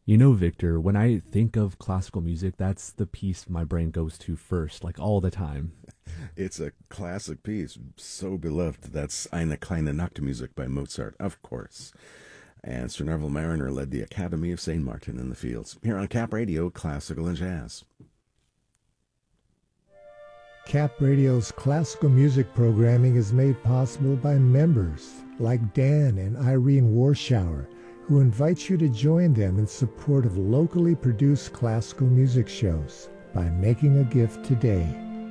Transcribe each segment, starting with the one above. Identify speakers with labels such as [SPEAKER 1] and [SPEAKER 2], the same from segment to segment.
[SPEAKER 1] You know, Victor, when I think of classical music, that's the piece my brain goes to first, like all the time.
[SPEAKER 2] It's a classic piece, so beloved. That's Eine kleine Nachtmusik by Mozart, of course. And Sir Neville Mariner led the Academy of St. Martin in the Fields. Here on Cap Radio, Classical and Jazz.
[SPEAKER 3] Cap Radio's classical music programming is made possible by members like Dan and Irene Warschauer, who invite you to join them in support of locally produced classical music shows by making a gift today.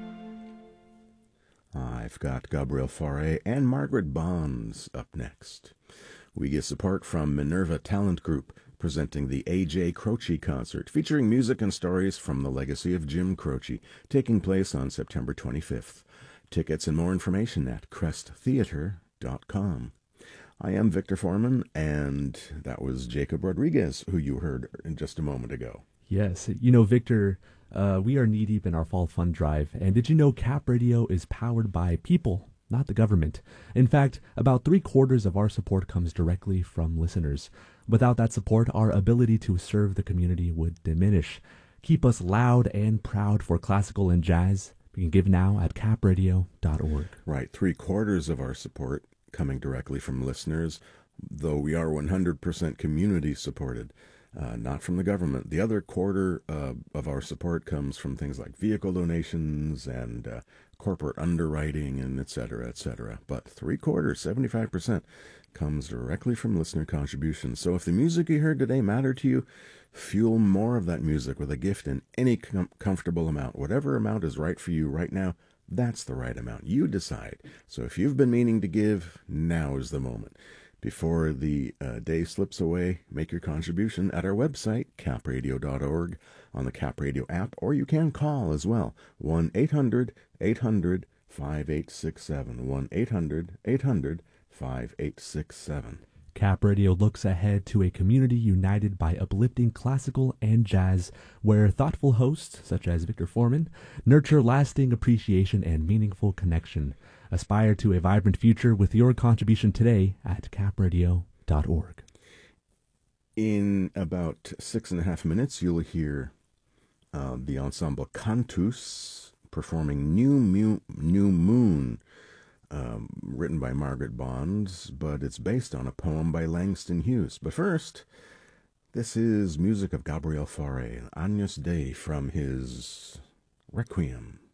[SPEAKER 2] I've got Gabriel Fauré and Margaret Bonds up next. We get support from Minerva Talent Group, presenting the A.J. Croce Concert, featuring music and stories from the legacy of Jim Croce, taking place on September 25th. Tickets and more information at cresttheater.com. I am Victor Foreman, and that was Jacob Rodriguez, who you heard in just a moment ago.
[SPEAKER 1] Yes, you know, Victor, we are knee deep in our fall fund drive, and did you know Cap Radio is powered by people, not the government? In fact, about 3/4 of our support comes directly from listeners. Without that support, our ability to serve the community would diminish. Keep us loud and proud for classical and jazz. You can give now at capradio.org.
[SPEAKER 2] Right, 3/4 of our support coming directly from listeners, though we are 100% community supported, not from the government. The other quarter of our support comes from things like vehicle donations and corporate underwriting and et cetera, et cetera. But 3/4, 75%, comes directly from listener contributions. So if the music you heard today mattered to you, fuel more of that music with a gift in any comfortable amount. Whatever amount is right for you right now, that's the right amount. You decide. So if you've been meaning to give, now is the moment. Before the day slips away, make your contribution at our website, capradio.org, on the Cap Radio app, or you can call as well, 1-800-800-5867, 1-800-800-5867.
[SPEAKER 1] Cap Radio looks ahead to a community united by uplifting classical and jazz, where thoughtful hosts, such as Victor Foreman, nurture lasting appreciation and meaningful connection. Aspire to a vibrant future with your contribution today at capradio.org.
[SPEAKER 2] In about 6.5 minutes, you'll hear the ensemble Cantus performing New Moon, written by Margaret Bonds, but it's based on a poem by Langston Hughes. But first, this is music of Gabriel Fauré, Agnus Dei, from his Requiem.